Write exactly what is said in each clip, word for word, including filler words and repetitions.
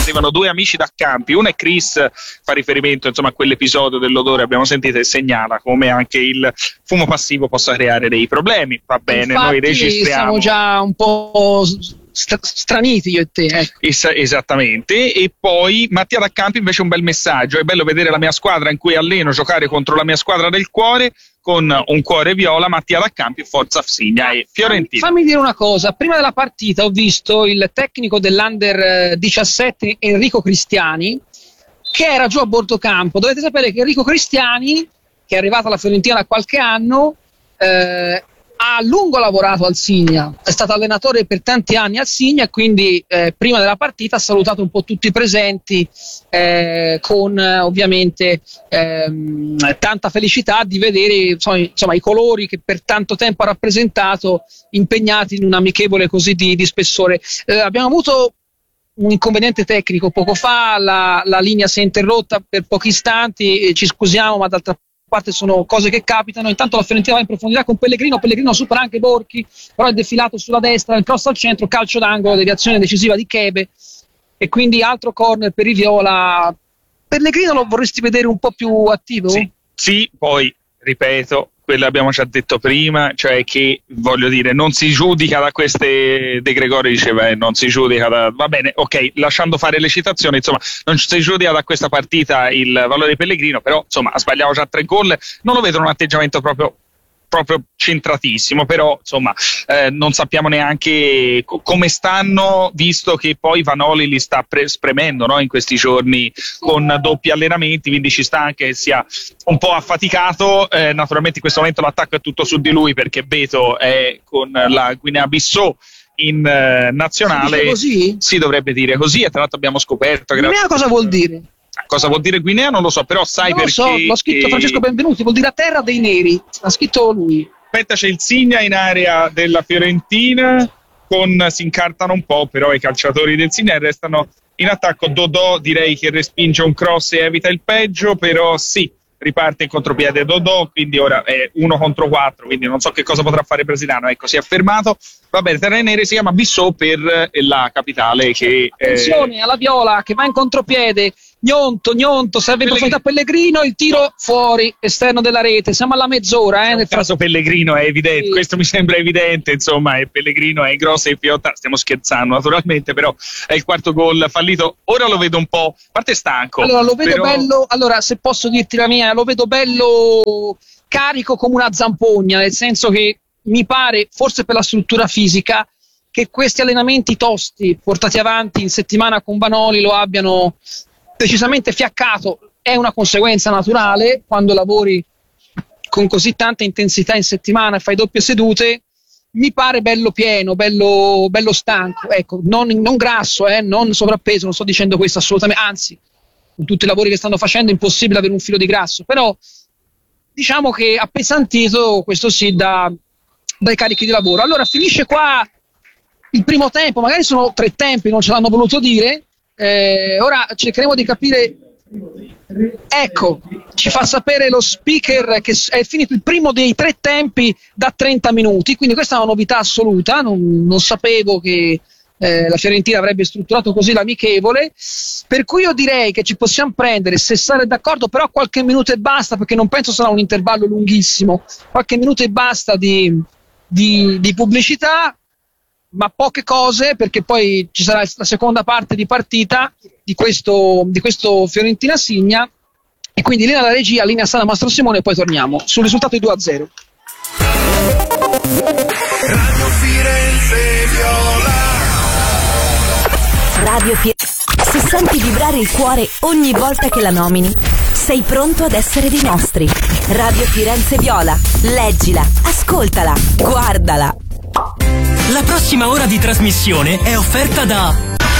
arrivano due amici da Campi, uno è Chris, fa riferimento insomma a quell'episodio dell'odore, abbiamo sentito, e segnala come anche il fumo passivo possa creare dei problemi. Va bene, infatti, noi registriamo. Siamo già un po' st- straniti io e te. Ecco. Es- esattamente. E poi Mattia da Campi invece un bel messaggio: è bello vedere la mia squadra in cui alleno giocare contro la mia squadra del cuore, con un cuore viola. Mattia da Campi, Forza Fsiglia e Fiorentina. Fammi dire una cosa, prima della partita ho visto il tecnico dell'Under diciassette Enrico Cristiani, che era giù a bordo campo. Dovete sapere che Enrico Cristiani, che è arrivato alla Fiorentina da qualche anno, eh, ha a lungo lavorato al Signa, è stato allenatore per tanti anni al Signa, e quindi eh, prima della partita ha salutato un po' tutti i presenti eh, con eh, ovviamente ehm, tanta felicità di vedere insomma, insomma i colori che per tanto tempo ha rappresentato impegnati in un amichevole così di, di spessore. Eh, abbiamo avuto un inconveniente tecnico poco fa, la, la linea si è interrotta per pochi istanti, e ci scusiamo, ma d'altra parte sono cose che capitano. Intanto la Fiorentina va in profondità con Pellegrino, Pellegrino supera anche Borchi, però è defilato sulla destra, il cross al centro, calcio d'angolo, deviazione decisiva di Chebe, e quindi altro corner per i viola. Pellegrino lo vorresti vedere un po' più attivo? Sì, sì, poi ripeto quello abbiamo già detto prima, cioè che, voglio dire, non si giudica da queste, De Gregori diceva, eh, non si giudica da, va bene, ok, lasciando fare le citazioni, insomma, non si giudica da questa partita il valore di Pellegrino, però, insomma, ha sbagliato già tre gol, non lo vedo un atteggiamento proprio proprio centratissimo, però insomma eh, non sappiamo neanche co- come stanno, visto che poi Vanoli li sta pre- spremendo, no, in questi giorni con doppi allenamenti, quindi ci sta anche che sia un po' affaticato. Eh, naturalmente in questo momento l'attacco è tutto su di lui, perché Beto è con la Guinea-Bissau in eh, nazionale. Si dice così? Si dovrebbe dire così, e tra l'altro abbiamo scoperto che Guinea cosa vuol dire? Cosa vuol dire Guinea non lo so, però sai non lo perché so, l'ho scritto Francesco Benvenuti, vuol dire la terra dei neri, l'ha scritto lui. Aspetta, c'è il Signa in area della Fiorentina, con, si incartano un po', però i calciatori del Signa restano in attacco. Dodò direi che respinge un cross e evita il peggio, però sì, riparte in contropiede Dodò, quindi ora è uno contro quattro, quindi non so che cosa potrà fare Bresiliano, ecco, si è fermato. Va bene, terra nere, si chiama Bissau per la capitale che... Attenzione eh... alla Viola che va in contropiede, Gnonto, Gnonto, serve in profondità Pellegrino, il tiro fuori, esterno della rete, siamo alla mezz'ora. Eh, nel caso Pellegrino è evidente, sì. Questo mi sembra evidente, insomma, e Pellegrino è grosso e Piotta, stiamo scherzando naturalmente, però è il quarto gol fallito, ora lo vedo un po', a parte stanco. Allora lo vedo però... bello, allora se posso dirti la mia, lo vedo bello carico come una zampogna, nel senso che mi pare, forse per la struttura fisica, che questi allenamenti tosti portati avanti in settimana con Vanoli lo abbiano decisamente fiaccato. È una conseguenza naturale quando lavori con così tanta intensità in settimana e fai doppie sedute. Mi pare bello pieno, bello, bello stanco, ecco, non, non grasso, eh, non sovrappeso, non sto dicendo questo assolutamente, anzi, con tutti i lavori che stanno facendo è impossibile avere un filo di grasso, però diciamo che appesantito, questo sì, da, dai carichi di lavoro. Allora finisce qua il primo tempo, magari sono tre tempi, non ce l'hanno voluto dire. Eh, ora cercheremo di capire, ecco, ci fa sapere lo speaker che è finito il primo dei tre tempi da trenta minuti, quindi questa è una novità assoluta, non, non sapevo che eh, la Fiorentina avrebbe strutturato così l'amichevole, per cui io direi che ci possiamo prendere, se sarete d'accordo, però qualche minuto e basta, perché non penso sarà un intervallo lunghissimo, qualche minuto e basta di, di, di pubblicità, ma poche cose, perché poi ci sarà la seconda parte di partita di questo, di questo Fiorentina Signa, e quindi linea alla regia, linea Sala Mastro Simone, e poi torniamo sul risultato di due a zero. Radio Firenze Viola. Radio Firenze. Se senti vibrare il cuore ogni volta che la nomini, sei pronto ad essere dei nostri. Radio Firenze Viola, leggila, ascoltala, guardala. La prossima ora di trasmissione è offerta da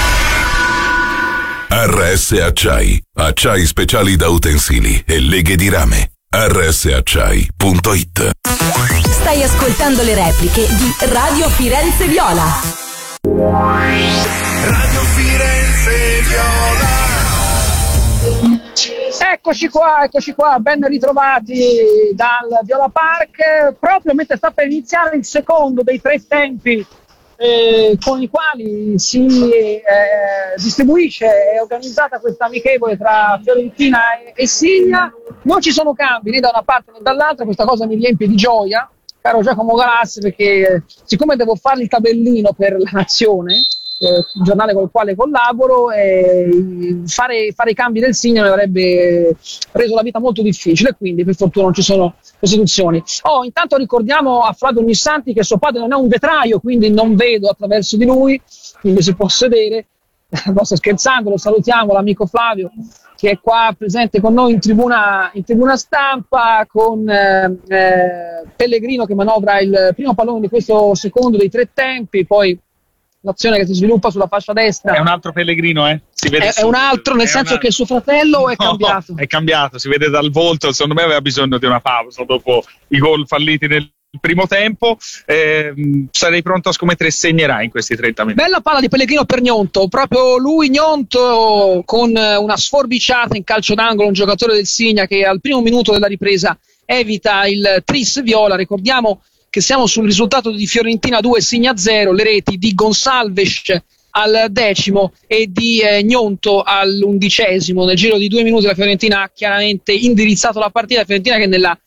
R S Acciai, acciai speciali da utensili e leghe di rame. R S acciai punto it. Stai ascoltando le repliche di Radio Firenze Viola. Radio Firenze Viola. Eccoci qua, eccoci qua, ben ritrovati dal Viola Park, proprio mentre sta per iniziare il secondo dei tre tempi eh, con i quali si eh, distribuisce e organizzata questa amichevole tra Fiorentina e, e Signa. Non ci sono cambi né da una parte né dall'altra, questa cosa mi riempie di gioia, caro Giacomo Galassi, perché siccome devo fare il tabellino per La Nazione, eh, il giornale con il quale collaboro, eh, fare, fare i cambi del Signa mi avrebbe reso la vita molto difficile, quindi per fortuna non ci sono costituzioni. Oh, intanto ricordiamo a Flavio Ognissanti che suo padre non è un vetraio, quindi non vedo attraverso di lui, quindi si può sedere. No, sto scherzando, lo salutiamo, l'amico Flavio che è qua presente con noi in tribuna, in tribuna stampa, con eh, eh, Pellegrino che manovra il primo pallone di questo secondo dei tre tempi, poi l'azione che si sviluppa sulla fascia destra. È un altro Pellegrino, eh? Si vede è, è un altro, nel senso una... che il suo fratello è no, cambiato. È cambiato, si vede dal volto, secondo me aveva bisogno di una pausa dopo i gol falliti nel primo tempo. Eh, sarei pronto a scommettere, segnerà in questi trenta minuti. Bella palla di Pellegrino per Gnonto, proprio lui Gnonto con una sforbiciata in calcio d'angolo, un giocatore del Signa che al primo minuto della ripresa evita il tris viola. Ricordiamo che siamo sul risultato di Fiorentina due Signa zero, le reti di Gonsalves al decimo e di eh, Gnonto all'undicesimo. Nel giro di due minuti la Fiorentina ha chiaramente indirizzato la partita. La Fiorentina che nella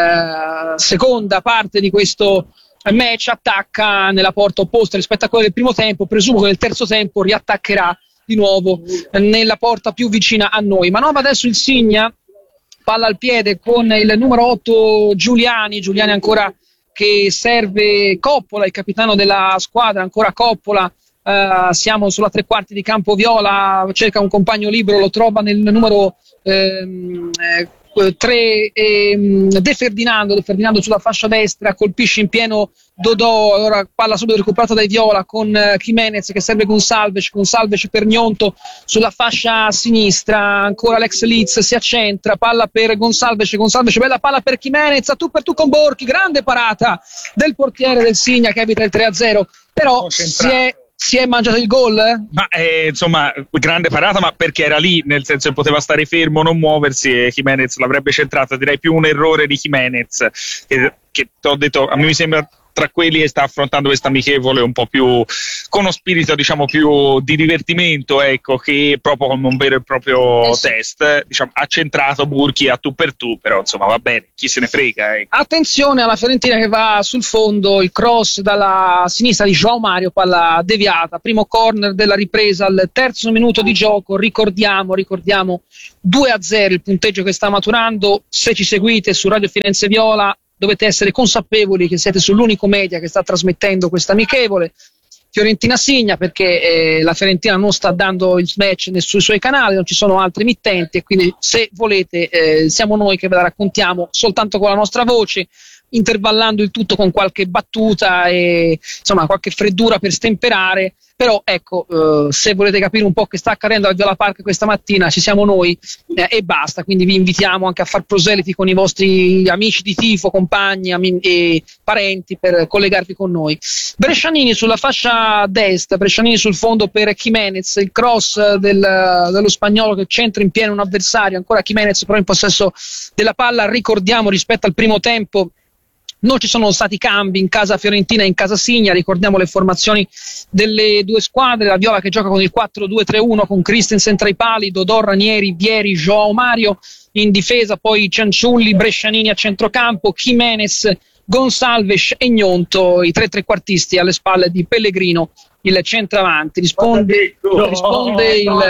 eh, seconda parte di questo match attacca nella porta opposta rispetto a quella del primo tempo. Presumo che nel terzo tempo riattaccherà di nuovo nella porta più vicina a noi. Manovra adesso il Signa, palla al piede con il numero otto Giuliani, Giuliani ancora che serve Coppola, il capitano della squadra, ancora Coppola. Uh, siamo sulla tre quarti di campo viola, cerca un compagno libero, lo trova nel numero ehm, eh, tre ehm, De Ferdinando, De Ferdinando sulla fascia destra, colpisce in pieno Dodò, ora palla subito recuperata dai viola con uh, Jimenez che serve Gonsalves, Gonsalves per Gnonto sulla fascia sinistra, ancora l'ex Leeds si accentra, palla per Gonsalves, Gonsalves bella palla per Jimenez, a tu per tu con Borchi, grande parata del portiere del Signa che evita il tre a zero, però si è Si è mangiato il gol? Ma eh, insomma, grande parata, ma perché era lì, nel senso che poteva stare fermo, non muoversi, e Jimenez l'avrebbe centrata. Direi più un errore di Jimenez, che, che ti ho detto, a me mi sembra tra quelli che sta affrontando questa amichevole un po' più con uno spirito, diciamo, più di divertimento, ecco, che proprio come un vero e proprio eh sì. test, diciamo, ha centrato Burchi a tu per tu, però insomma va bene, chi se ne frega, ecco. Attenzione alla Fiorentina che va sul fondo, il cross dalla sinistra di João Mario, palla deviata, primo corner della ripresa al terzo minuto di gioco. Ricordiamo, ricordiamo due a zero il punteggio che sta maturando. Se ci seguite su Radio Firenze Viola dovete essere consapevoli che siete sull'unico media che sta trasmettendo questa amichevole Fiorentina Signa, perché eh, la Fiorentina non sta dando il match sui suoi canali, non ci sono altri emittenti, e quindi se volete eh, siamo noi che ve la raccontiamo soltanto con la nostra voce, intervallando il tutto con qualche battuta e insomma qualche freddura per stemperare. Però ecco, eh, se volete capire un po' che sta accadendo al Viola Park questa mattina, ci siamo noi eh, e basta. Quindi vi invitiamo anche a far proseliti con i vostri amici di tifo, compagni ami- e parenti per collegarvi con noi. Brescianini sulla fascia destra, Brescianini sul fondo per Jimenez, il cross del, dello spagnolo che centra in pieno un avversario, ancora Jimenez però in possesso della palla. Ricordiamo, rispetto al primo tempo non ci sono stati cambi in casa Fiorentina e in casa Signa. Ricordiamo le formazioni delle due squadre: la Viola che gioca con il quattro due tre uno con Christensen tra i pali, Dodò, Ranieri, Vieri, João Mario in difesa, poi Cianciulli, Brescianini a centrocampo, Jimenez, Gonsalves e Gnonto, i tre trequartisti alle spalle di Pellegrino, il centravanti. Risponde, risponde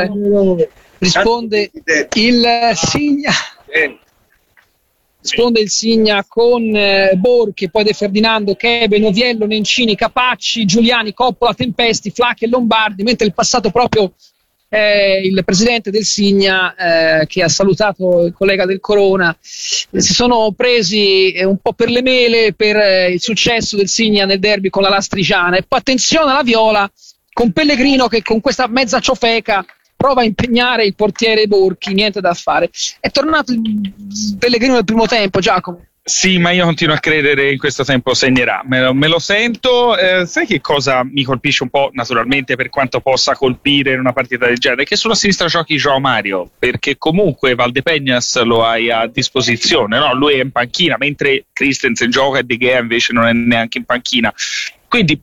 il risponde il Signa. Risponde il Signa con eh, Borchi, poi De Ferdinando, Chebe, Noviello, Nencini, Capacci, Giuliani, Coppola, Tempesti, Flacchi e Lombardi, mentre il passato proprio eh, il presidente del Signa eh, che ha salutato il collega del Corona eh, si sono presi eh, un po' per le mele per eh, il successo del Signa nel derby con la Lastrigiana. E poi attenzione alla Viola con Pellegrino che con questa mezza ciofeca prova a impegnare il portiere Borchi, niente da fare. È tornato il Pellegrino del primo tempo, Giacomo. Sì, ma io continuo a credere in questo tempo segnerà, me lo, me lo sento. Eh, sai che cosa mi colpisce un po', naturalmente, per quanto possa colpire in una partita del genere? Che sulla sinistra giochi João Mario, perché comunque Valdepeñas lo hai a disposizione, no? Lui è in panchina, mentre Christensen gioca e De Gea invece non è neanche in panchina. Quindi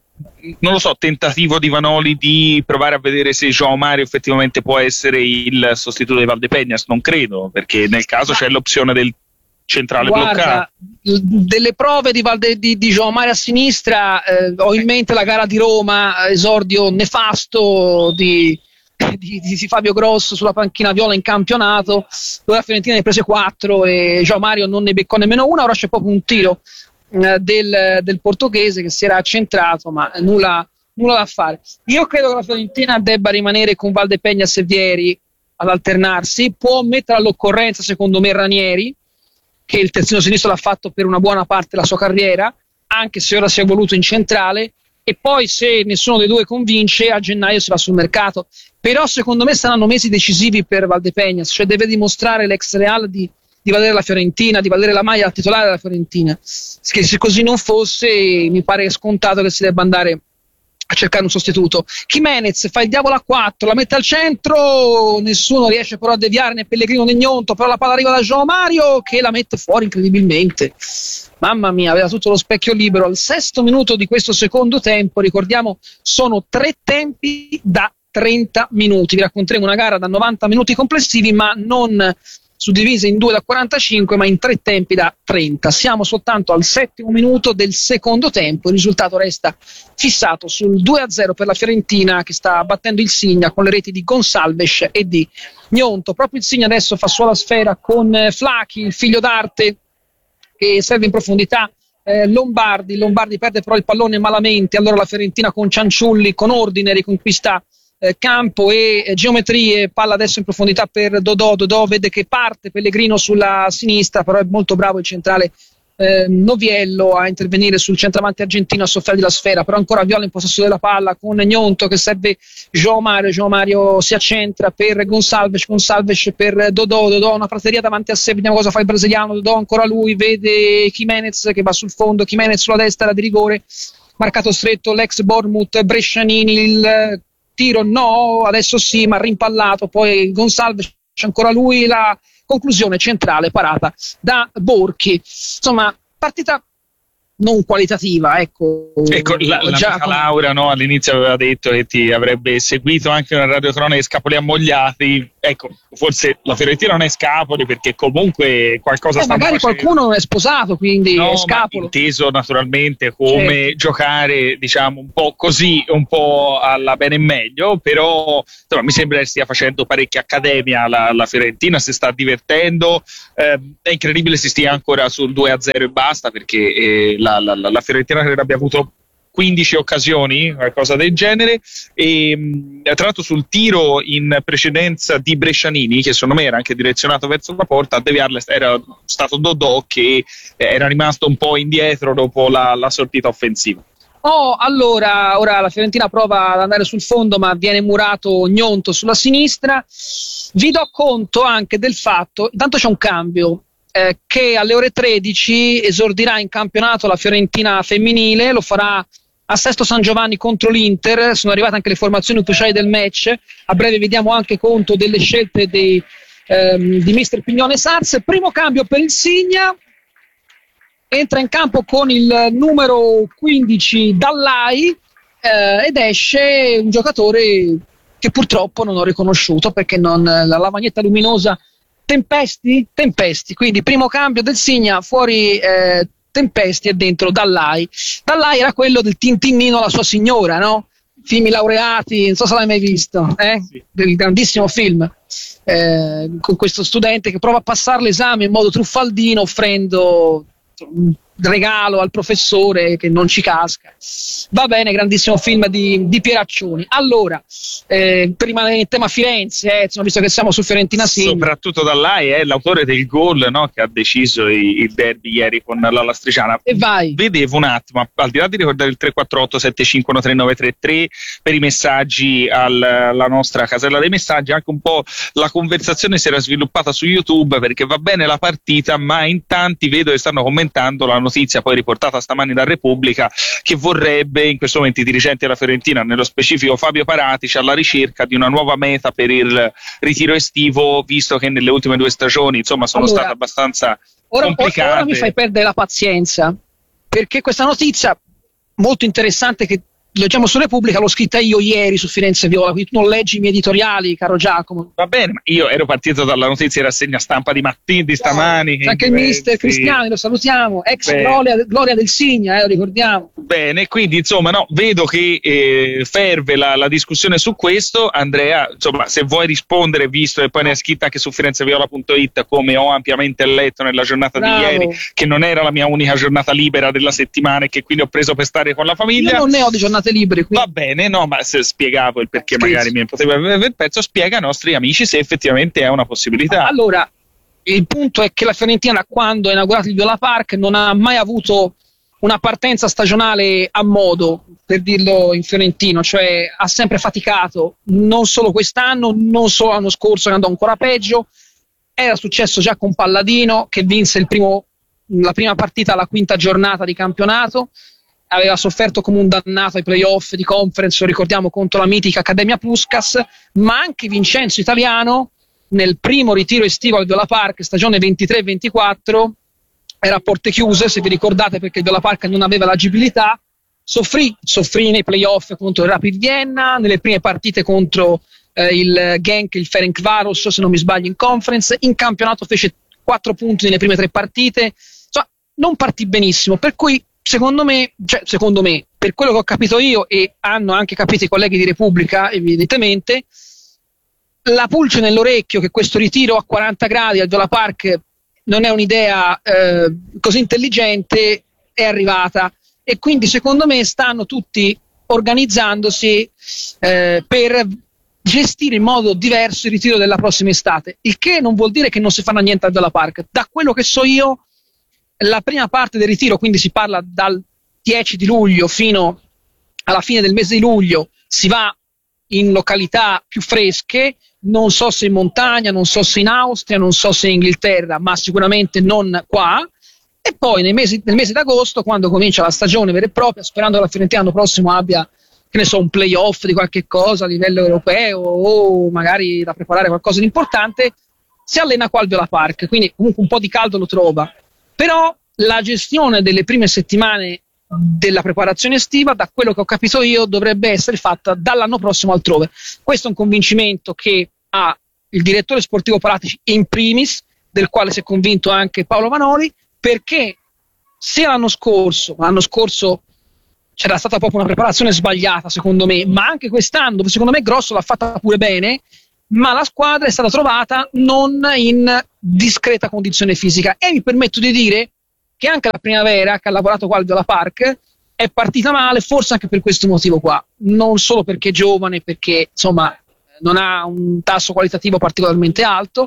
non lo so, tentativo di Vanoli di provare a vedere se João Mario effettivamente può essere il sostituto di Valdepeñas? Non credo, perché nel caso c'è l'opzione del centrale Guarda, bloccato. Delle prove di, Valde, di, di João Mario a sinistra, eh, ho in mente la gara di Roma, esordio nefasto di, di, di Fabio Grosso sulla panchina viola in campionato, dove la Fiorentina ne prese quattro e João Mario non ne beccò nemmeno una. Ora c'è proprio un tiro eh, del, del portoghese che si era accentrato, ma nulla, nulla da fare. Io credo che la Fiorentina debba rimanere con Valdepeñas e Vieri ad alternarsi. Può mettere all'occorrenza secondo me Ranieri, che il terzino sinistro l'ha fatto per una buona parte della sua carriera, anche se ora si è evoluto in centrale, e poi se nessuno dei due convince a gennaio si va sul mercato. Però secondo me saranno mesi decisivi per Valdepeñas, cioè deve dimostrare l'ex Real di, di valere la Fiorentina, di valere la maglia titolare della Fiorentina, che se così non fosse mi pare scontato che si debba andare a cercare un sostituto. Jimenez fa il diavolo a quattro, la mette al centro, nessuno riesce però a deviare, né Pellegrino né Gnonto, però la palla arriva da João Mario che la mette fuori incredibilmente. Mamma mia, aveva tutto lo specchio libero. Al sesto minuto di questo secondo tempo, ricordiamo, sono tre tempi da trenta minuti. Vi racconteremo una gara da novanta minuti complessivi, ma non suddivise in due da quarantacinque, ma in tre tempi da trenta. Siamo soltanto al settimo minuto del secondo tempo, il risultato resta fissato sul due a zero per la Fiorentina, che sta battendo il Signa con le reti di Gonçalves e di Gnonto. Proprio il Signa adesso fa sua la sfera con Flachi, il figlio d'arte, che serve in profondità eh, Lombardi. Lombardi perde però il pallone malamente, allora la Fiorentina con Cianciulli, con ordine, riconquista eh, campo e eh, geometrie. Palla adesso in profondità per Dodò. Dodò vede che parte Pellegrino sulla sinistra, però è molto bravo il centrale eh, Noviello a intervenire sul centravanti argentino, a sofferre la sfera, però ancora Viola in possesso della palla con Gnonto che serve João Mario. João Mario si accentra per Gonçalves, Gonçalves per Dodò. Dodò una prateria davanti a sé, vediamo cosa fa il brasiliano. Dodò ancora lui, vede Jimenez che va sul fondo, Jimenez sulla destra, era di rigore, marcato stretto l'ex Bournemouth Brescianini, il tiro no, adesso sì, ma rimpallato, poi Gonçalves, ancora lui, la conclusione centrale parata da Borchi. Insomma, partita non qualitativa, ecco. Ecco, la, la già con... Laura, no, all'inizio aveva detto che ti avrebbe seguito anche una radiocronaca di Scapoli ammogliati. Ecco, forse la Fiorentina non è Scapoli, perché comunque qualcosa eh, sta magari facendo. Qualcuno non è sposato, quindi no, è Scapolo. Inteso naturalmente come certo. Giocare, diciamo, un po' così, un po' alla bene e meglio, però insomma, mi sembra che stia facendo parecchia accademia la, la Fiorentina, si sta divertendo. Eh, è incredibile si stia ancora sul due a zero e basta, perché eh, la, la, la, la Fiorentina credo abbia avuto quindici occasioni, qualcosa del genere, e tra l'altro sul tiro in precedenza di Brescianini, che secondo me era anche direzionato verso la porta, a deviarla era stato Dodò, che era rimasto un po' indietro dopo la, la sortita offensiva. Oh, allora, ora la Fiorentina prova ad andare sul fondo, ma viene murato Gnonto sulla sinistra. Vi do conto anche del fatto, intanto c'è un cambio, eh, che alle ore tredici esordirà in campionato la Fiorentina femminile, lo farà a Sesto San Giovanni contro l'Inter. Sono arrivate anche le formazioni ufficiali del match, a breve vediamo anche conto delle scelte dei, ehm, di mister Pignone Sars. Primo cambio per il Signa, entra in campo con il numero quindici Dallai eh, ed esce un giocatore che purtroppo non ho riconosciuto, perché non, la lavagnetta luminosa Tempesti? Tempesti, quindi primo cambio del Signa, fuori eh, Tempesti e dentro Dallai. Dallai era quello del Tintinnino alla sua signora, no? Film laureati, non so se l'hai mai visto, eh? Sì. Del grandissimo film eh, con questo studente che prova a passare l'esame in modo truffaldino, offrendo un regalo al professore che non ci casca. Va bene, grandissimo film di, di Pieraccioni. Allora, eh, per rimanere in tema Firenze, eh, insomma, visto che siamo su Fiorentina Signa, soprattutto Dallai è l'autore del gol, no, che ha deciso il, il derby ieri con la Lastrigiana. E vai. Vedevo un attimo, al di là di ricordare il tre quattro otto sette cinque uno tre nove tre tre per i messaggi alla nostra casella dei messaggi, anche un po' la conversazione si era sviluppata su YouTube, perché va bene la partita, ma in tanti vedo che stanno commentando la notizia poi riportata stamani da Repubblica, che vorrebbe in questo momento i dirigenti della Fiorentina, nello specifico Fabio Paratici, alla ricerca di una nuova meta per il ritiro estivo, visto che nelle ultime due stagioni insomma sono allora, state abbastanza ora, complicate. Ora mi fai perdere la pazienza, perché questa notizia molto interessante che leggiamo su Repubblica, l'ho scritta io ieri su Firenze Viola, quindi tu non leggi i miei editoriali, caro Giacomo. Va bene, ma io ero partito dalla notizia in rassegna stampa di mattina, di stamani. C'è anche il mister Cristiani, lo salutiamo, ex gloria, gloria del Signa, eh, lo ricordiamo. Bene, quindi insomma no, vedo che eh, ferve la, la discussione su questo. Andrea, insomma, se vuoi rispondere, visto che poi ne hai scritta anche su firenzeviola punto it, come ho ampiamente letto nella giornata Bravo. di ieri, che non era la mia unica giornata libera della settimana e che quindi ho preso per stare con la famiglia. Io non ne ho di giornate libere, quindi. Va bene, no, ma se spiegavo il perché Scherzo. magari mi poteva aver perso, spiega ai nostri amici se effettivamente è una possibilità. Allora, il punto è che la Fiorentina, da quando ha inaugurato il Viola Park, non ha mai avuto una partenza stagionale a modo, per dirlo in fiorentino, cioè ha sempre faticato, non solo quest'anno, non solo l'anno scorso che andò ancora peggio. Era successo già con Palladino, che vinse il primo, la prima partita alla quinta giornata di campionato, aveva sofferto come un dannato ai playoff di conference, lo ricordiamo, contro la mitica Accademia Puskás, ma anche Vincenzo Italiano nel primo ritiro estivo al Viola Park, stagione ventitré ventiquattro, era a porte chiuse, se vi ricordate, perché il Viola Park non aveva l'agibilità, soffrì, soffrì nei playoff contro il Rapid Vienna, nelle prime partite contro eh, il Genk, il Ferencváros, se non mi sbaglio, in conference, in campionato fece quattro punti nelle prime tre partite, insomma, non partì benissimo, per cui secondo me, cioè secondo me, per quello che ho capito io, e hanno anche capito i colleghi di Repubblica evidentemente, la pulce nell'orecchio che questo ritiro a quaranta gradi al Viola Park non è un'idea eh, così intelligente, è arrivata, e quindi secondo me stanno tutti organizzandosi eh, per gestire in modo diverso il ritiro della prossima estate, il che non vuol dire che non si farà niente al Viola Park. Da quello che so io, la prima parte del ritiro, quindi si parla dal dieci di luglio fino alla fine del mese di luglio, si va in località più fresche, non so se in montagna, non so se in Austria, non so se in Inghilterra, ma sicuramente non qua, e poi nei mesi, nel mese d'agosto, quando comincia la stagione vera e propria, sperando che la Fiorentina l'anno prossimo abbia, che ne so, un playoff di qualche cosa a livello europeo o magari da preparare qualcosa di importante, si allena qua al Viola Park, quindi comunque un po' di caldo lo trova. Però la gestione delle prime settimane della preparazione estiva, da quello che ho capito io, dovrebbe essere fatta dall'anno prossimo altrove. Questo è un convincimento che ha il direttore sportivo Paratici in primis, del quale si è convinto anche Paolo Vanoli, perché se l'anno scorso, l'anno scorso c'era stata proprio una preparazione sbagliata secondo me, ma anche quest'anno, secondo me Grosso l'ha fatta pure bene, ma la squadra è stata trovata non in discreta condizione fisica, e mi permetto di dire che anche la primavera, che ha lavorato qua al Viola Park, è partita male, forse anche per questo motivo qua, non solo perché è giovane, perché insomma non ha un tasso qualitativo particolarmente alto,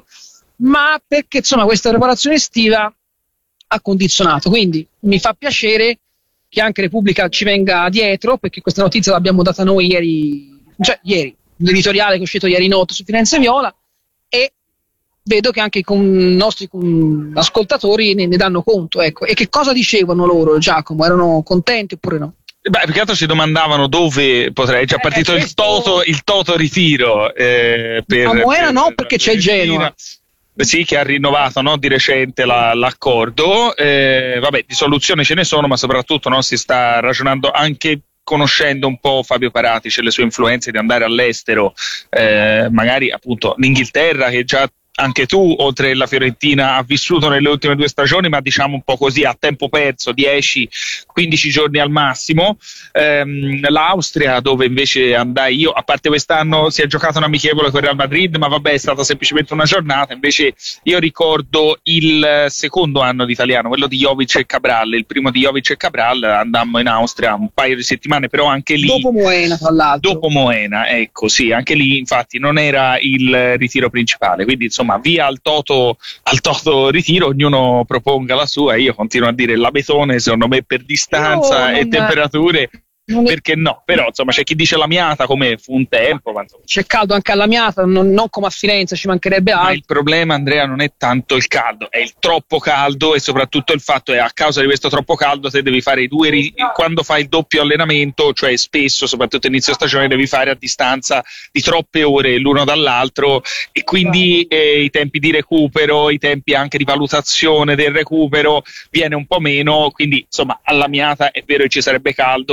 ma perché insomma questa preparazione estiva ha condizionato. Quindi mi fa piacere che anche Repubblica ci venga dietro, perché questa notizia l'abbiamo data noi ieri, cioè ieri, l'editoriale che è uscito ieri notte su Firenze Viola, e vedo che anche con i nostri con ascoltatori ne, ne danno conto, ecco. E che cosa dicevano loro, Giacomo? Erano contenti oppure no? Beh, più che altro si domandavano dove potrei, è già partito eh, questo... il toto il toto ritiro eh, per, a Moena per, no, perché c'è Genoa. Sì, che ha rinnovato, no, di recente la, l'accordo. Eh, vabbè, di soluzioni ce ne sono, ma soprattutto, no, si sta ragionando anche conoscendo un po' Fabio Paratici e le sue influenze di andare all'estero, eh, magari appunto in Inghilterra, che già anche tu, oltre alla Fiorentina, ha vissuto nelle ultime due stagioni, ma diciamo un po' così a tempo perso, dieci quindici giorni al massimo. Ehm, L'Austria, dove invece andai io, a parte quest'anno si è giocato un amichevole con Real Madrid, ma vabbè, è stata semplicemente una giornata. Invece io ricordo il secondo anno di italiano, quello di Jovic e Cabral, il primo di Jovic e Cabral, andammo in Austria un paio di settimane, però anche lì dopo Moena, tra l'altro dopo Moena, ecco, sì, anche lì infatti non era il ritiro principale, quindi insomma Ma via al toto, al toto ritiro, ognuno proponga la sua. Io continuo a dire l'Abetone, secondo me per distanza no, e temperature, perché no? Però insomma c'è chi dice l'Amiata, come fu un tempo, ma insomma. C'è caldo anche all'Amiata, non, non come a Firenze, ci mancherebbe altro. Ma il problema, Andrea, non è tanto il caldo, è il troppo caldo, e soprattutto il fatto è a causa di questo troppo caldo te devi fare i due ri- quando fai il doppio allenamento, cioè spesso, soprattutto inizio stagione, devi fare a distanza di troppe ore l'uno dall'altro, e quindi eh, i tempi di recupero, i tempi anche di valutazione del recupero viene un po' meno. Quindi insomma all'Amiata è vero che ci sarebbe caldo,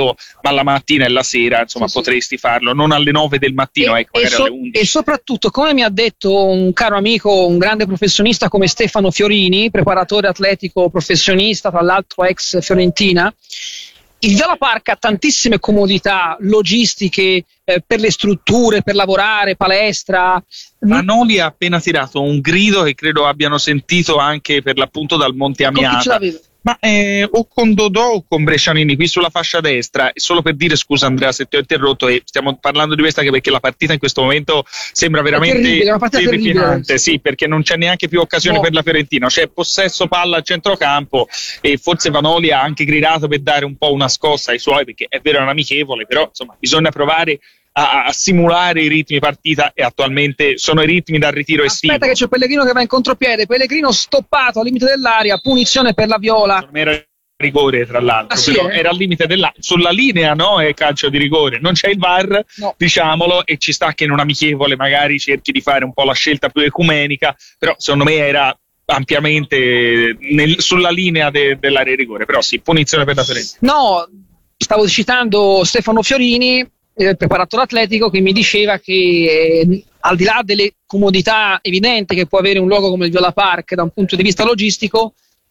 ma la mattina e la sera insomma sì, potresti sì. farlo, non alle nove del mattino, e, ecco, e, so, alle undici. E soprattutto, come mi ha detto un caro amico, un grande professionista come Stefano Fiorini, preparatore atletico professionista, tra l'altro ex Fiorentina, il Viola Park ha tantissime comodità logistiche eh, per le strutture, per lavorare, palestra. Manoli ha appena tirato un grido che credo abbiano sentito anche per l'appunto dal Monte Amiata. Ma eh, o con Dodò o con Brescianini qui sulla fascia destra, solo per dire, scusa Andrea se ti ho interrotto, e stiamo parlando di questa anche perché la partita in questo momento sembra veramente terrificante, sì, perché non c'è neanche più occasione no. per la Fiorentina, c'è possesso palla al centrocampo e forse Vanoli ha anche gridato per dare un po' una scossa ai suoi, perché è vero è un amichevole, però insomma bisogna provare A, a simulare i ritmi partita e attualmente sono i ritmi dal ritiro estivo. Aspetta che c'è Pellegrino che va in contropiede, Pellegrino stoppato al limite dell'area, punizione per la Viola. Non era rigore tra l'altro, ah, sì, però eh? era al limite dell'area, sulla linea no è calcio di rigore, non c'è il V A R no. diciamolo, e ci sta che in un amichevole magari cerchi di fare un po' la scelta più ecumenica, però secondo me era ampiamente nel, sulla linea de, dell'area di rigore, però sì, punizione per la Fiorentina. No, stavo citando Stefano Fiorini, il preparatore atletico, che mi diceva che eh, al di là delle comodità evidenti che può avere un luogo come il Viola Park da un punto di vista logistico,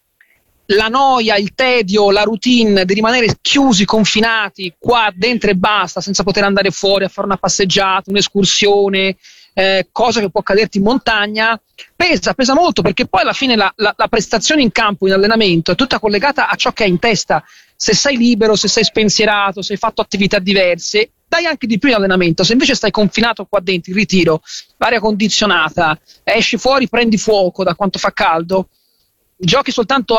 la noia, il tedio, la routine di rimanere chiusi, confinati qua dentro e basta, senza poter andare fuori a fare una passeggiata, un'escursione, eh, cosa che può accaderti in montagna, pesa, pesa molto, perché poi alla fine la, la, la prestazione in campo, in allenamento, è tutta collegata a ciò che hai in testa. Se sei libero, se sei spensierato, se hai fatto attività diverse, dai anche di più in allenamento. Se invece stai confinato qua dentro, in ritiro, l'aria condizionata, esci fuori, prendi fuoco da quanto fa caldo, giochi soltanto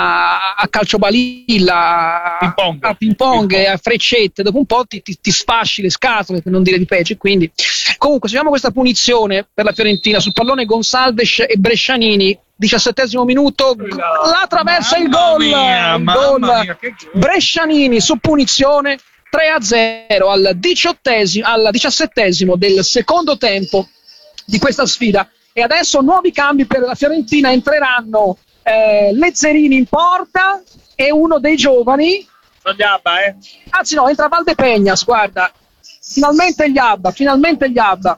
a, a calciobalilla, ping pong. a ping pong, a freccette, dopo un po' ti, ti, ti sfasci le scatole, per non dire di peggio. Quindi comunque seguiamo questa punizione per la Fiorentina sul pallone Gonsalves e Brescianini, diciassettesimo minuto, la traversa, il gol, mia, il gol. Mia, Brescianini su punizione, tre a zero al diciottesimo, al diciassettesimo del secondo tempo di questa sfida. E adesso nuovi cambi per la Fiorentina, entreranno eh, Lezzerini in porta e uno dei giovani, gli Abba, eh? anzi no, entra Valdepegnas, guarda, finalmente gli Abba, finalmente gli Abba.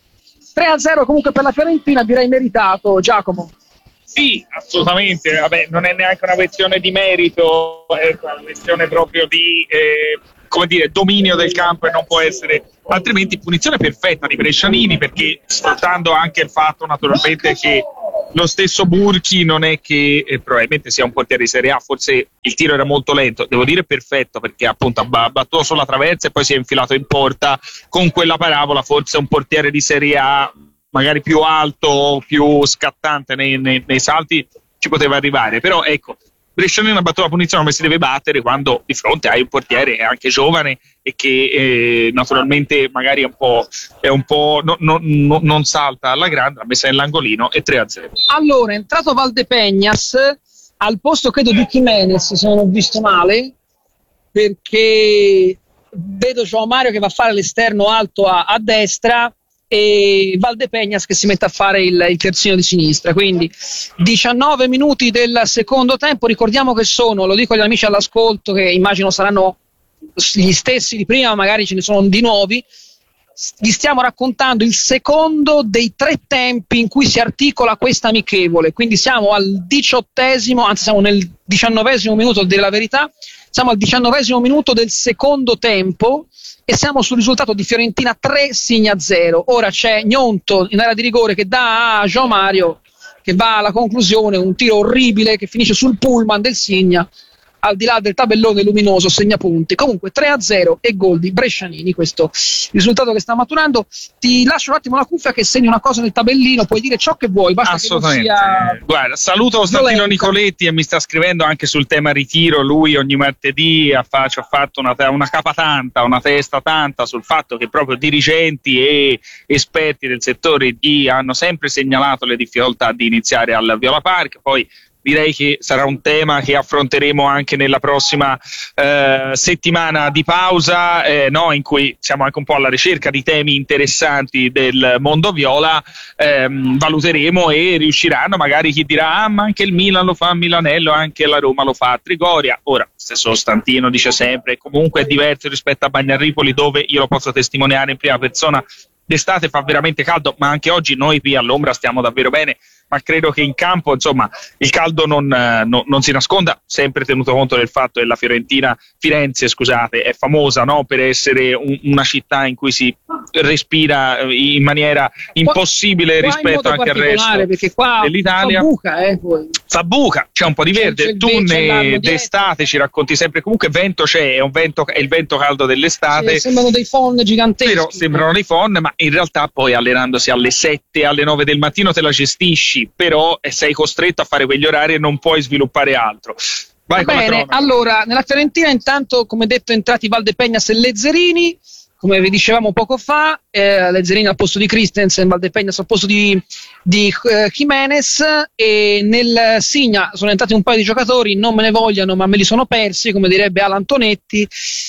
tre a zero comunque per la Fiorentina, direi meritato, Giacomo. Sì, assolutamente, vabbè, non è neanche una questione di merito, è una questione proprio di eh, come dire, dominio del campo, e non può essere altrimenti. Punizione perfetta di Brescianini, perché sfruttando anche il fatto naturalmente che lo stesso Burchi non è che eh, probabilmente sia un portiere di Serie A, forse il tiro era molto lento, devo dire perfetto, perché appunto ha battuto sulla traversa e poi si è infilato in porta. Con quella parabola forse un portiere di Serie A magari più alto, più scattante nei, nei, nei salti ci poteva arrivare, però ecco, Brescianini ha battuto la punizione come si deve battere quando di fronte hai un portiere anche giovane e che eh, naturalmente magari è un po', è un po' no, no, no, non salta alla grande, l'ha messa nell'angolino e tre a zero. Allora è entrato Valdepegnas al posto credo di Jimenez, se non ho visto male, perché vedo João Mario che va a fare l'esterno alto a, a destra e Valdepegnas che si mette a fare il, il terzino di sinistra. Quindi diciannove minuti del secondo tempo, ricordiamo che sono, lo dico agli amici all'ascolto che immagino saranno gli stessi di prima, magari ce ne sono di nuovi, gli stiamo raccontando il secondo dei tre tempi in cui si articola questa amichevole, quindi siamo al diciottesimo, anzi siamo nel diciannovesimo minuto, a dire la verità, siamo al diciannovesimo minuto del secondo tempo e siamo sul risultato di Fiorentina tre Signa zero. Ora c'è Gnonto in area di rigore che dà a João Mario, che va alla conclusione, un tiro orribile che finisce sul pullman del Signa, al di là del tabellone luminoso segnapunti. Comunque tre a zero e gol di Brescianini, questo risultato che sta maturando. Ti lascio un attimo la cuffia che segni una cosa nel tabellino, puoi dire ciò che vuoi, basta che non sia... Guarda, saluto Costantino Nicoletti e mi sta scrivendo anche sul tema ritiro. Lui ogni martedì ha, fa, ci ha fatto una, una capa tanta, una testa tanta sul fatto che proprio dirigenti e esperti del settore gli hanno sempre segnalato le difficoltà di iniziare al Viola Park. Poi direi che sarà un tema che affronteremo anche nella prossima eh, settimana di pausa, eh, no, in cui siamo anche un po' alla ricerca di temi interessanti del mondo viola. ehm, valuteremo e riusciranno, magari chi dirà ah ma anche il Milan lo fa a Milanello, anche la Roma lo fa a Trigoria. Ora, stesso Stantino dice sempre comunque è diverso rispetto a Bagnarripoli, dove io lo posso testimoniare in prima persona, d'estate fa veramente caldo, ma anche oggi noi qui all'ombra stiamo davvero bene, ma credo che in campo insomma il caldo non, eh, no, non si nasconda, sempre tenuto conto del fatto che la Fiorentina, Firenze scusate, è famosa, no, per essere un, una città in cui si respira in maniera impossibile qua, rispetto qua anche al resto perché qua dell'Italia. Fa buca, eh, poi. Fa buca, c'è un po' di verde, c'è, c'è tu ne, d'estate ci racconti sempre, comunque vento c'è, è, un vento, è il vento caldo dell'estate. Sì, sembrano dei fon giganteschi. Però sembrano dei fon, ma in realtà poi allenandosi alle sette, alle nove del mattino te la gestisci, però sei costretto a fare quegli orari e non puoi sviluppare altro. Vai. Va bene, allora, nella Fiorentina intanto, come detto, entrati Valdepeñas e Lezzerini, come vi dicevamo poco fa, eh, Lezzerini al posto di Christensen, Valdepeñas al posto di, di eh, Jimenez, e nel Signa sono entrati un paio di giocatori, non me ne vogliano ma me li sono persi, come direbbe Alan Tonetti,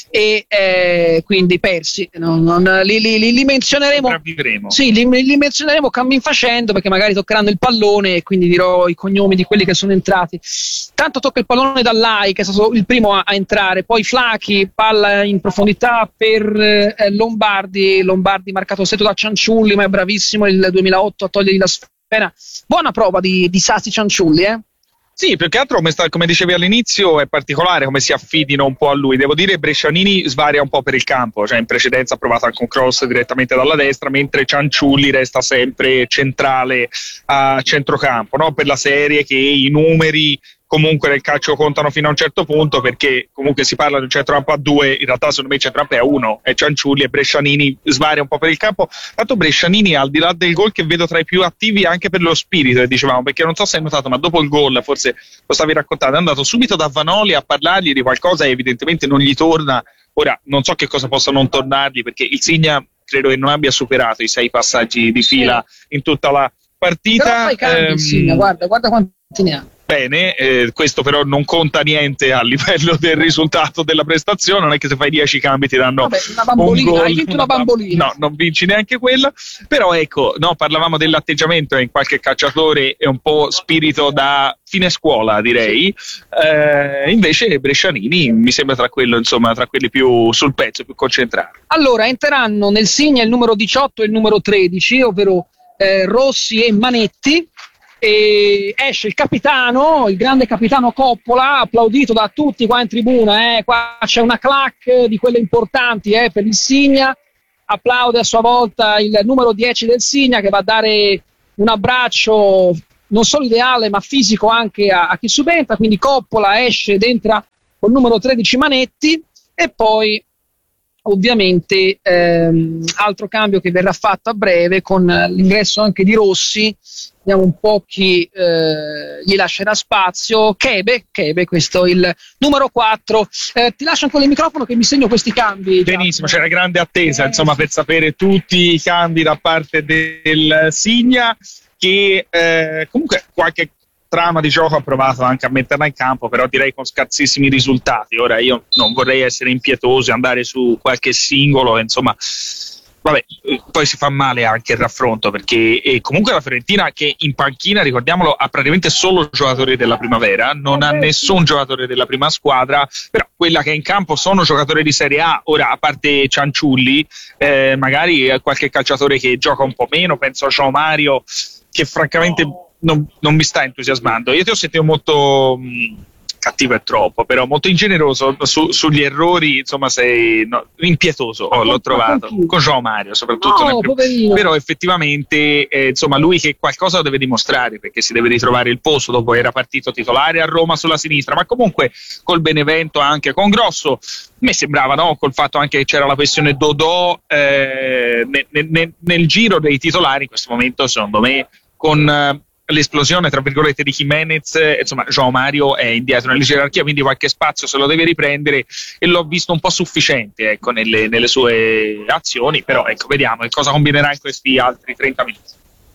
e eh, quindi persi, non, non, li, li, li, li menzioneremo, sì, li, li menzioneremo cammin facendo, perché magari toccheranno il pallone e quindi dirò i cognomi di quelli che sono entrati. Tanto tocca il pallone Dall'Ai, che è stato il primo a, a entrare, poi Flacchi, palla in profondità per eh, Lombardi, Lombardi marcato setto da Cianciulli, ma è bravissimo il duemilaotto a togliergli la sfera. Buona prova di, di Sassi Cianciulli, eh? Sì, più che altro come, sta, come dicevi all'inizio è particolare come si affidino un po' a lui. Devo dire Brescianini svaria un po' per il campo, cioè in precedenza ha provato anche un cross direttamente dalla destra, mentre Cianciulli resta sempre centrale a centrocampo, no? Per la serie che i numeri comunque nel calcio contano fino a un certo punto, perché comunque si parla di un centrocampo a due, in realtà secondo me il centrocampo è a uno, è Cianciulli e Brescianini svaria un po' per il campo. Tanto Brescianini, al di là del gol, che vedo tra i più attivi anche per lo spirito, e dicevamo, perché non so se hai notato, ma dopo il gol, forse lo stavi raccontando, è andato subito da Vanoli a parlargli di qualcosa e evidentemente non gli torna. Ora non so che cosa possa non tornargli, perché il Signa credo che non abbia superato i sei passaggi di fila in tutta la partita. Però fai cambi, ehm, Signa, guarda, guarda quanti ne ha. Bene, eh, questo però non conta niente a livello del risultato della prestazione, non è che se fai dieci cambi ti danno Vabbè, una bambolina, un gol, hai vinto una bambolina. No, non vinci neanche quella, però ecco, no, parlavamo dell'atteggiamento, in qualche calciatore è un po' spirito da fine scuola, direi, eh, invece Brescianini mi sembra tra quello, insomma, tra quelli più sul pezzo, più concentrati. Allora, entreranno nel Signa il numero diciotto e il numero tredici, ovvero eh, Rossi e Manetti. E esce il capitano, il grande capitano Coppola, applaudito da tutti qua in tribuna, eh. Qua c'è una clac di quelle importanti eh, per il Signa, applaude a sua volta il numero dieci del Signa, che va a dare un abbraccio non solo ideale ma fisico anche a, a chi subentra, quindi Coppola esce ed entra col numero tredici Manetti, e poi ovviamente ehm, altro cambio che verrà fatto a breve con l'ingresso anche di Rossi. Vediamo un po' chi eh, gli lascerà spazio. Chebe, Chebe, questo il numero quattro. Eh, ti lascio ancora il microfono che mi segno questi cambi. Benissimo, c'era grande attesa eh, insomma per sapere tutti i cambi da parte del Signa, che eh, comunque qualche trama di gioco ha provato anche a metterla in campo, però direi con scarsissimi risultati. Ora io non vorrei essere impietoso e andare su qualche singolo, insomma. Vabbè, poi si fa male anche il raffronto, perché e comunque la Fiorentina, che in panchina, ricordiamolo, ha praticamente solo giocatori della primavera, non ha nessun giocatore della prima squadra, però quella che è in campo sono giocatori di Serie A. Ora, a parte Cianciulli, eh, magari qualche calciatore che gioca un po' meno, penso a João Mario, che francamente non, non mi sta entusiasmando. Io ti ho sentito molto... Mh, cattivo è troppo, però molto ingeneroso su, sugli errori, insomma sei no, impietoso, oh, l'ho trovato con João Mario soprattutto, no, nel però effettivamente eh, insomma lui che qualcosa lo deve dimostrare, perché si deve ritrovare il posto, dopo era partito titolare a Roma sulla sinistra, ma comunque col Benevento, anche con Grosso, mi sembrava, no, col fatto anche che c'era la questione Dodò eh, nel, nel, nel giro dei titolari in questo momento, secondo me con eh, l'esplosione tra virgolette di Jimenez, insomma João Mario è indietro nella gerarchia, quindi qualche spazio se lo deve riprendere, e l'ho visto un po' sufficiente, ecco, nelle, nelle sue azioni, però ecco, vediamo che cosa combinerà in questi altri trenta minuti.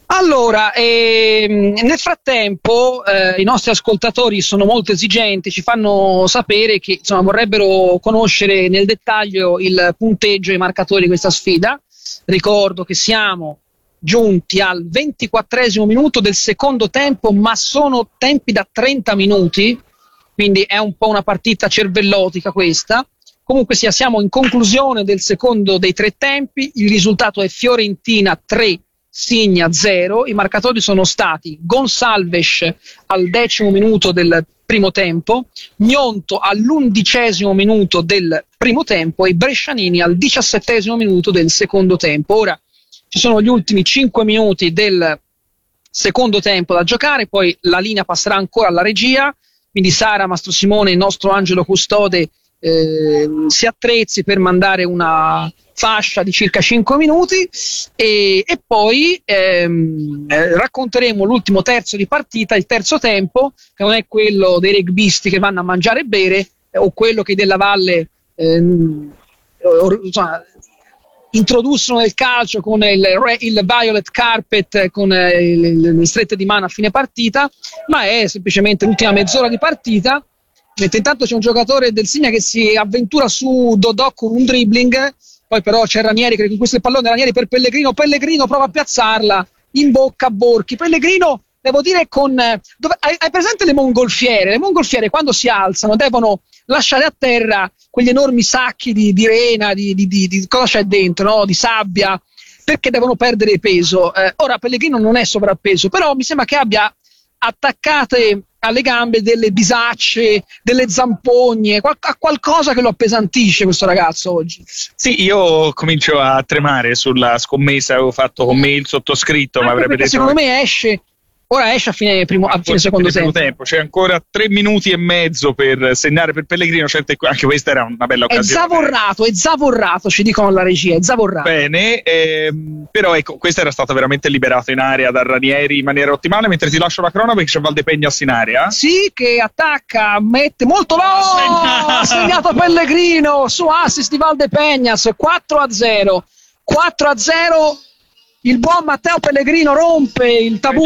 Allora, ehm, nel frattempo eh, i nostri ascoltatori sono molto esigenti, ci fanno sapere che insomma, vorrebbero conoscere nel dettaglio il punteggio e i marcatori di questa sfida. Ricordo che siamo giunti al ventiquattresimo minuto del secondo tempo, ma sono tempi da trenta minuti, quindi è un po' una partita cervellotica questa. Comunque sia, siamo in conclusione del secondo dei tre tempi, il risultato è Fiorentina tre, Signa zero, i marcatori sono stati Gonsalves al decimo minuto del primo tempo, Gnonto all'undicesimo minuto del primo tempo e Brescianini al diciassettesimo minuto del secondo tempo. Ora ci sono gli ultimi cinque minuti del secondo tempo da giocare, poi la linea passerà ancora alla regia, quindi Sara, Mastro Simone, il nostro angelo custode, eh, si attrezzi per mandare una fascia di circa cinque minuti e, e poi ehm, eh, racconteremo l'ultimo terzo di partita, il terzo tempo, che non è quello dei rugbisti che vanno a mangiare e bere eh, o quello che della Valle ehm, or, insomma, introdussero nel calcio con il, il violet carpet, con eh, le, le strette di mano a fine partita, ma è semplicemente l'ultima mezz'ora di partita, mentre intanto c'è un giocatore del Signa che si avventura su Dodò con un dribbling. Poi però c'è Ranieri che conquista il pallone, Ranieri per Pellegrino, Pellegrino prova a piazzarla, in bocca a Borchi, Pellegrino devo dire con... Dove, hai, hai presente le mongolfiere? Le mongolfiere quando si alzano devono lasciare a terra quegli enormi sacchi di, di rena, di, di, di, di cosa c'è dentro, no? Di sabbia, perché devono perdere peso. Eh, ora Pellegrino non è sovrappeso, però mi sembra che abbia attaccate alle gambe delle bisacce, delle zampogne, qual- a qualcosa che lo appesantisce questo ragazzo oggi. Sì, io comincio a tremare sulla scommessa che avevo fatto con me il sottoscritto, ma avrebbe detto secondo me esce ora esce a fine, primo, a fine secondo tempo. tempo c'è ancora tre minuti e mezzo per segnare per Pellegrino, certo anche questa era una bella occasione. È zavorrato, è zavorrato, ci dicono alla regia, è zavorrato. Bene, ehm, però ecco, questa era stata veramente liberata in area da Ranieri in maniera ottimale, mentre ti lascio la cronaca perché c'è Valdepegnas in area. Sì, che attacca, mette molto no, ha segnato Pellegrino su assist di Valdepegnas, quattro a zero, quattro a zero, il buon Matteo Pellegrino rompe il tabù.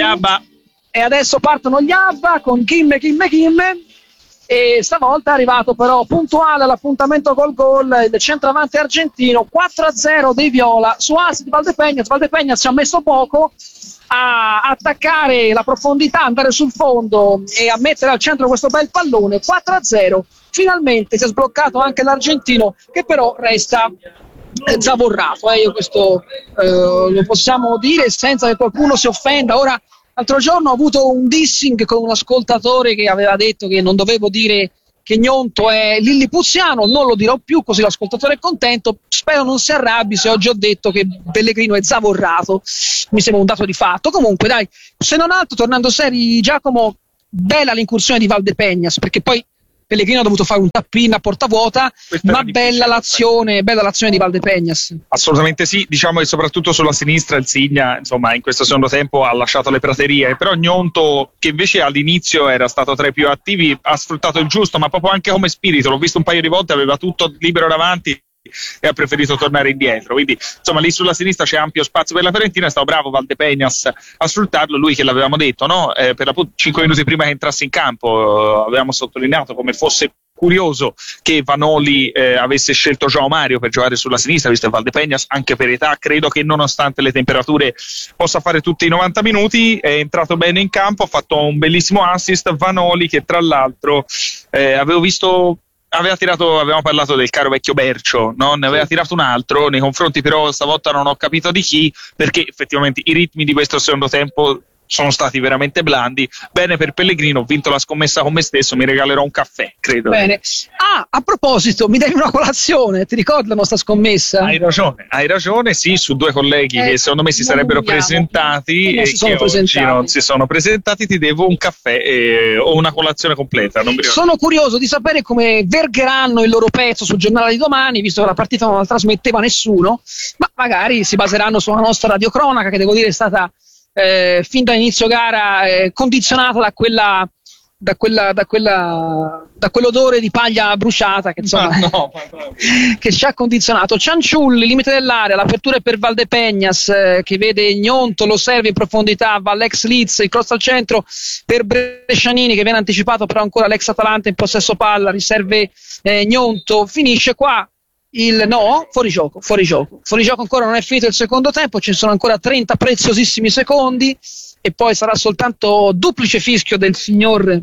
E adesso partono gli Abba con Kimme, Kimme, Kimme e stavolta è arrivato però puntuale all'appuntamento col gol il centravanti argentino. Quattro a zero dei Viola su assist di Valdepegnas. Valdepegnas ci ha messo poco a attaccare la profondità, andare sul fondo e a mettere al centro questo bel pallone. Quattro a zero, finalmente si è sbloccato anche l'argentino che però resta eh, zavorrato, eh. Io questo eh, lo possiamo dire senza che qualcuno si offenda. Ora, l'altro giorno ho avuto un dissing con un ascoltatore che aveva detto che non dovevo dire che Gnonto è lillipuziano, non lo dirò più, così l'ascoltatore è contento. Spero non si arrabbi se oggi ho detto che Pellegrino è zavorrato, mi sembra un dato di fatto. Comunque dai, se non altro, tornando seri, Giacomo, bella l'incursione di Valdepegnas, perché poi Pellegrino ha dovuto fare un tap-in a porta vuota, ma bella l'azione, bella l'azione di Valdepegnas. Assolutamente sì, diciamo che soprattutto sulla sinistra il Signa, insomma, in questo secondo tempo ha lasciato le praterie, però Gnonto, che invece all'inizio era stato tra i più attivi, ha sfruttato il giusto, ma proprio anche come spirito, l'ho visto un paio di volte, aveva tutto libero davanti e ha preferito tornare indietro, quindi insomma lì sulla sinistra c'è ampio spazio per la Fiorentina. È stato bravo Valdepegnas a sfruttarlo, lui che l'avevamo detto, no? Eh, per la cinque minuti prima che entrasse in campo eh, avevamo sottolineato come fosse curioso che Vanoli eh, avesse scelto João Mario per giocare sulla sinistra, visto che Valdepegnas anche per età credo che nonostante le temperature possa fare tutti i novanta minuti. È entrato bene in campo, ha fatto un bellissimo assist. Vanoli che tra l'altro eh, avevo visto aveva tirato, avevamo parlato del caro vecchio Bercio, no? Ne aveva tirato un altro, nei confronti però stavolta non ho capito di chi, perché effettivamente i ritmi di questo secondo tempo sono stati veramente blandi. Bene per Pellegrino, ho vinto la scommessa con me stesso, mi regalerò un caffè, credo. Bene. Ah, a proposito, mi devi una colazione, ti ricordi la nostra scommessa? Hai ragione, hai ragione, sì, su due colleghi eh, che secondo me si sarebbero vogliamo. presentati e, e che oggi non si sono presentati, ti devo un caffè e, o una colazione completa. Non mi Sono curioso di sapere come vergheranno il loro pezzo sul giornale di domani, visto che la partita non la trasmetteva nessuno, ma magari si baseranno sulla nostra radiocronaca, che devo dire è stata Eh, fin da inizio gara eh, condizionata da quella da quella da quella da quell'odore di paglia bruciata che insomma Ma no, ma no. che ci ha condizionato. Cianciulli, limite dell'area, l'apertura è per Valdepeñas eh, che vede Gnonto, lo serve in profondità, va l'ex Leeds, il cross al centro per Brescianini che viene anticipato, però ancora l'ex Atalanta in possesso palla, riserve eh, Gnonto, finisce qua il no, fuori gioco, fuori gioco, fuori gioco ancora non è finito il secondo tempo, ci sono ancora trenta preziosissimi secondi e poi sarà soltanto duplice fischio del signor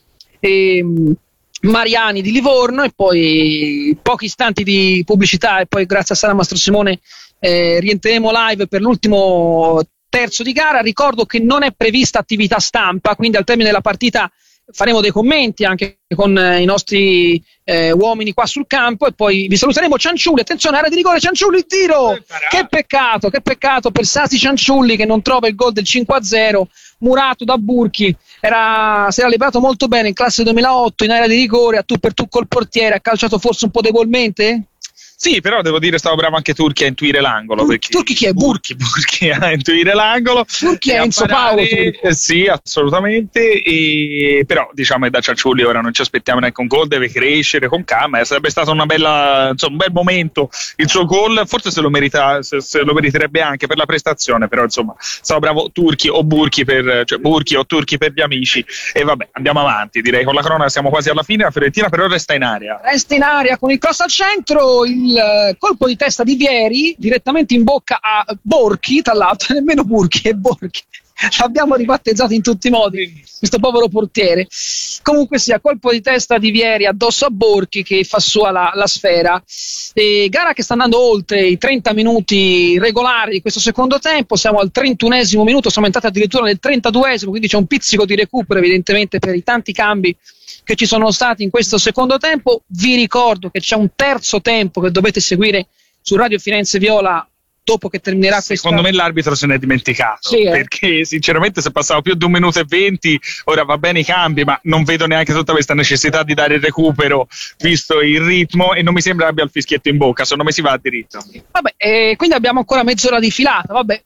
eh, Mariani di Livorno e poi pochi istanti di pubblicità e poi grazie a Sara Mastro Simone eh, rientreremo live per l'ultimo terzo di gara. Ricordo che non è prevista attività stampa, quindi al termine della partita faremo dei commenti anche con eh, i nostri eh, uomini qua sul campo e poi vi saluteremo. Cianciulli, attenzione, area di rigore, Cianciulli, il tiro, che peccato, che peccato per Sasi Cianciulli che non trova il gol del cinque a zero, murato da Burchi, era, si era liberato molto bene in classe duemilaotto in area di rigore, a tu per tu col portiere, ha calciato forse un po' debolmente? Sì, però devo dire stavo bravo anche Turchi a intuire l'angolo. Tur- perché Turchi chi è? Burchi, Burchi a intuire l'angolo. Turchi è Enzo Paolo. Eh, sì, assolutamente. E, però diciamo che da Cianciulli ora non ci aspettiamo neanche un gol, deve crescere con calma. Sarebbe stato una bella, insomma, un bel momento il suo gol. Forse se lo merita, se, se lo meriterebbe anche per la prestazione. Però insomma, stavo bravo Turchi o Burchi per, cioè Burchi o Turchi per gli amici. E vabbè, andiamo avanti. Direi con la cronaca siamo quasi alla fine. La Fiorentina però resta in area. Resta in area con il cross al centro. Il il colpo di testa di Vieri direttamente in bocca a Borchi, tra l'altro nemmeno Burchi, è Borchi, l'abbiamo ribattezzato in tutti i modi questo povero portiere. Comunque sia, colpo di testa di Vieri addosso a Borchi che fa sua la, la sfera. E gara che sta andando oltre i trenta minuti regolari di questo secondo tempo, siamo al trentunesimo minuto, siamo entrati addirittura nel trentaduesimo, quindi c'è un pizzico di recupero evidentemente per i tanti cambi che ci sono stati in questo secondo tempo. Vi ricordo che c'è un terzo tempo che dovete seguire su Radio Firenze Viola dopo che terminerà questa... Secondo me l'arbitro se ne è dimenticato, sì, eh. perché sinceramente se passava più di un minuto e venti, ora va bene i cambi, ma non vedo neanche tutta questa necessità di dare il recupero visto il ritmo e non mi sembra abbia il fischietto in bocca, secondo me si va diritto. Vabbè, eh, quindi abbiamo ancora mezz'ora di filata, vabbè,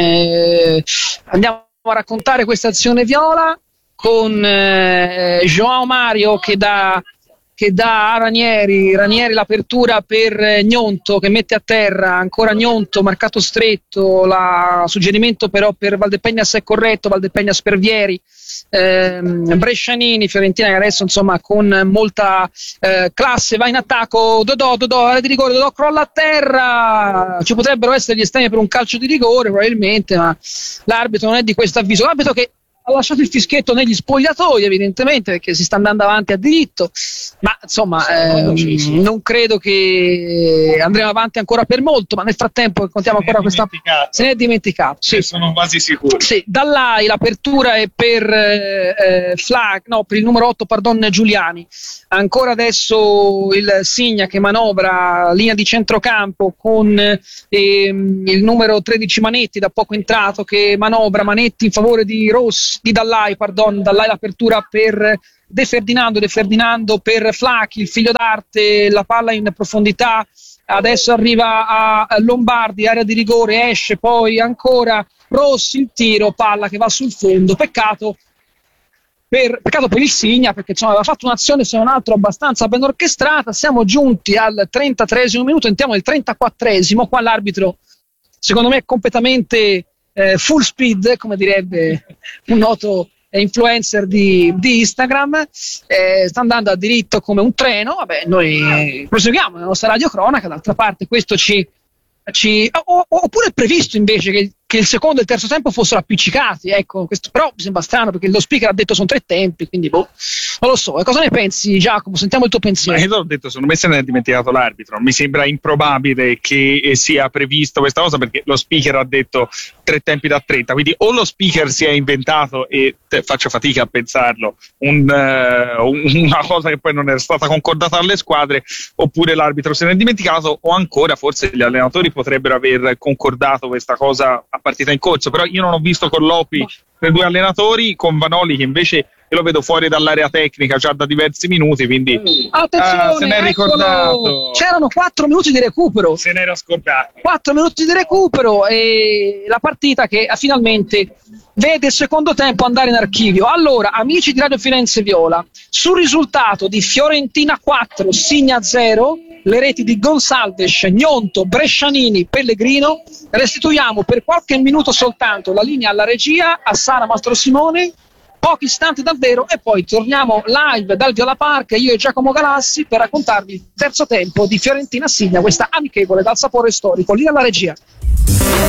eh, andiamo a raccontare questa azione viola con eh, João Mario che dà, che dà a Ranieri, Ranieri l'apertura per eh, Gnonto che mette a terra, ancora Gnonto, marcato stretto, la, suggerimento però per Valdepeñas è corretto, Valdepeñas per Vieri, eh, Brescianini, Fiorentina che adesso insomma con molta eh, classe va in attacco, Dodò, Dodò, area di rigore, Dodò crolla a terra, ci potrebbero essere gli estremi per un calcio di rigore probabilmente, ma l'arbitro non è di questo avviso, l'arbitro che ha lasciato il fischietto negli spogliatoi evidentemente perché si sta andando avanti a diritto, ma insomma ehm, non credo che andremo avanti ancora per molto, ma nel frattempo contiamo ancora questa, se ne è dimenticato, sì. Sono quasi sicuro. Sì, Dall'A I l'apertura è per eh, Flag, no, per il numero otto, pardon, Giuliani, ancora adesso il Signa che manovra linea di centrocampo con ehm, il numero tredici Manetti, da poco entrato, che manovra, Manetti in favore di Rossi, di Dall'A I, pardon, Dall'A I l'apertura per De Ferdinando, De Ferdinando per Flacchi, il figlio d'arte, la palla in profondità, adesso arriva a Lombardi, area di rigore, esce poi ancora Rossi, il tiro, palla che va sul fondo, peccato per, peccato per il Signa perché insomma, aveva fatto un'azione se non altro abbastanza ben orchestrata. Siamo giunti al trentatreesimo minuto, entriamo nel trentaquattresimo, qua l'arbitro secondo me è completamente Eh, full speed, come direbbe un noto eh, influencer di, di Instagram, eh, sta andando a diritto come un treno. Vabbè, noi proseguiamo la nostra radiocronaca, d'altra parte questo ci, ci o, oppure è previsto invece che, che il secondo e il terzo tempo fossero appiccicati, ecco, questo però mi sembra strano perché lo speaker ha detto sono tre tempi, quindi boh, non lo so. E cosa ne pensi, Giacomo? Sentiamo il tuo pensiero. Ma io ho detto, secondo me se ne è dimenticato l'arbitro, mi sembra improbabile che sia previsto questa cosa perché lo speaker ha detto tre tempi da trenta, quindi o lo speaker si è inventato e te, faccio fatica a pensarlo un, uh, una cosa che poi non era stata concordata alle squadre, oppure l'arbitro se ne è dimenticato, o ancora forse gli allenatori potrebbero aver concordato questa cosa a partita in corso, però io non ho visto colloqui tra i due allenatori, con Vanoli che invece io lo vedo fuori dall'area tecnica già da diversi minuti, quindi attenzione, ah, se n'è ricordato. Eccolo. C'erano quattro minuti di recupero. Se n'era scordato. quattro minuti di recupero e la partita che finalmente vede il secondo tempo andare in archivio. Allora, amici di Radio Firenze Viola, sul risultato di Fiorentina quattro, Signa zero, le reti di Gonsalves, Gnonto, Brescianini, Pellegrino, restituiamo per qualche minuto soltanto la linea alla regia, a Sara Mastrosimone, pochi istanti davvero, e poi torniamo live dal Viola Park, io e Giacomo Galassi, per raccontarvi il terzo tempo di Fiorentina Signa, questa amichevole dal sapore storico. Linea alla regia.